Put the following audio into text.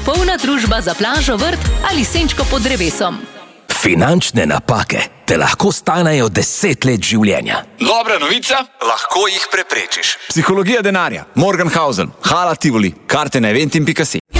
popolna družba za plažo, vrt ali senčko pod drevesom. Finančne napake te lahko stanejo 10 let življenja. Dobra novica, lahko jih preprečiš. Psihologija denarja, Morgenhausen, Hala Tivoli, karte na eventim.si.